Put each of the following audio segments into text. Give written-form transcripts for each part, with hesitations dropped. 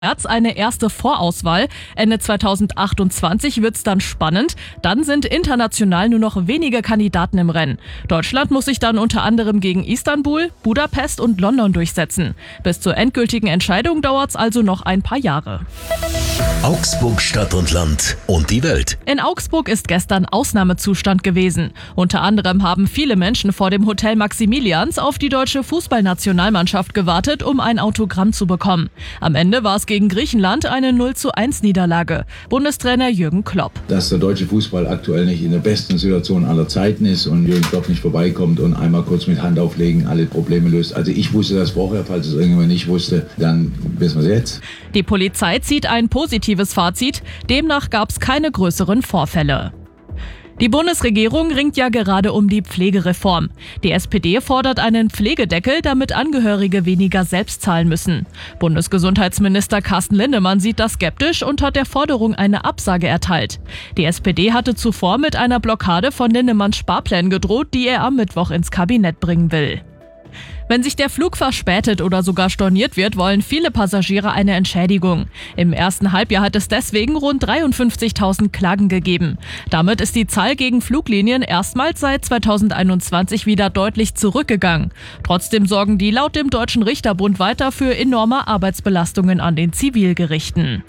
März eine erste Vorauswahl. Ende 2028 wird's dann spannend. Dann sind international nur noch wenige Kandidaten im Rennen. Deutschland muss sich dann unter anderem gegen Istanbul, Budapest und London durchsetzen. Bis zur endgültigen Entscheidung dauert's also noch ein paar Jahre. Augsburg Stadt und Land und die Welt. In Augsburg ist gestern Ausnahmezustand gewesen. Unter anderem haben viele Menschen vor dem Hotel Maximilians auf die deutsche Fußballnationalmannschaft gewartet, um ein Autogramm zu bekommen. Am Ende war es gegen Griechenland eine 0:1 Niederlage. Bundestrainer Jürgen Klopp. Dass der deutsche Fußball aktuell nicht in der besten Situation aller Zeiten ist und Jürgen Klopp nicht vorbeikommt und einmal kurz mit Hand auflegen alle Probleme löst. Also ich wusste das vorher, falls es irgendjemand nicht wusste, dann wissen wir es jetzt. Die Polizei zieht ein positives Fazit. Demnach gab es keine größeren Vorfälle. Die Bundesregierung ringt ja gerade um die Pflegereform. Die SPD fordert einen Pflegedeckel, damit Angehörige weniger selbst zahlen müssen. Bundesgesundheitsminister Carsten Linnemann sieht das skeptisch und hat der Forderung eine Absage erteilt. Die SPD hatte zuvor mit einer Blockade von Linnemanns Sparplänen gedroht, die er am Mittwoch ins Kabinett bringen will. Wenn sich der Flug verspätet oder sogar storniert wird, wollen viele Passagiere eine Entschädigung. Im ersten Halbjahr hat es deswegen rund 53.000 Klagen gegeben. Damit ist die Zahl gegen Fluglinien erstmals seit 2021 wieder deutlich zurückgegangen. Trotzdem sorgen die laut dem Deutschen Richterbund weiter für enorme Arbeitsbelastungen an den Zivilgerichten.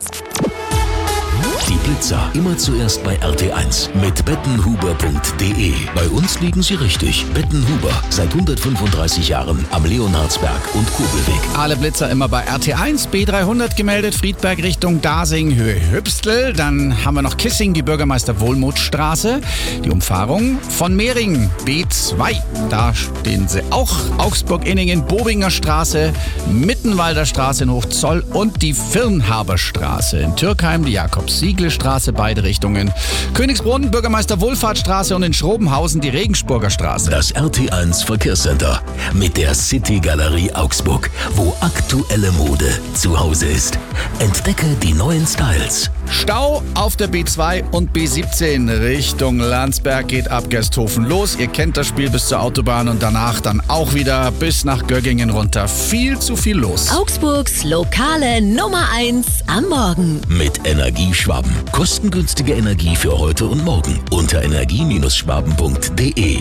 Die Blitzer immer zuerst bei RT1 mit bettenhuber.de. Bei uns liegen Sie richtig. Bettenhuber, seit 135 Jahren am Leonhardsberg und Kurbelweg. Alle Blitzer immer bei RT1, B300 gemeldet, Friedberg Richtung Dasing, Höhe Hübstel. Dann haben wir noch Kissing, die Bürgermeister-Wohlmuth-Straße. Die Umfahrung von Mehringen, B2. Da stehen sie auch. Augsburg-Inningen, Bobinger Straße, Mittenwalder Straße in Hochzoll und die Firnhaber Straße in Türkheim, die Jakobs-Siegel-Straße, beide Richtungen. Königsbrunn, Bürgermeister-Wohlfahrtstraße und in Schrobenhausen die Regensburger Straße. Das RT1 Verkehrscenter mit der City Galerie Augsburg, wo aktuelle Mode zu Hause ist. Entdecke die neuen Styles. Stau auf der B2 und B17 Richtung Landsberg geht ab Gersthofen los. Ihr kennt das Spiel bis zur Autobahn und danach dann auch wieder bis nach Göggingen runter. Viel zu viel los. Augsburgs lokale Nummer 1 am Morgen. Mit Energieschwaben. Kostengünstige Energie für heute und morgen. Unter energie-schwaben.de.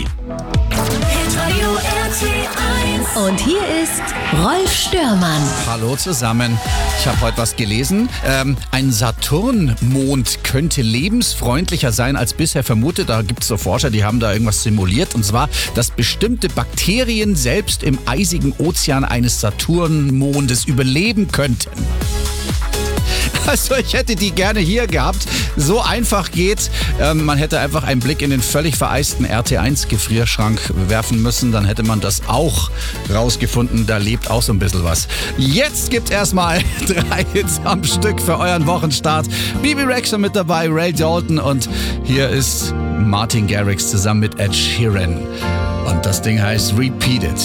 Und hier ist Rolf Störmann. Hallo zusammen. Ich habe heute was gelesen. Ein Saturnmond könnte lebensfreundlicher sein als bisher vermutet. Da gibt es so Forscher, die haben da irgendwas simuliert. Und zwar, dass bestimmte Bakterien selbst im eisigen Ozean eines Saturnmondes überleben könnten. Also ich hätte die gerne hier gehabt. So einfach geht's. Man hätte einfach einen Blick in den völlig vereisten RT1-Gefrierschrank werfen müssen. Dann hätte man das auch rausgefunden. Da lebt auch so ein bisschen was. Jetzt gibt's erstmal 3 Hits am Stück für euren Wochenstart. Bibi Rexha mit dabei, Ray Dalton und hier ist Martin Garrix zusammen mit Ed Sheeran. Und das Ding heißt Repeat It.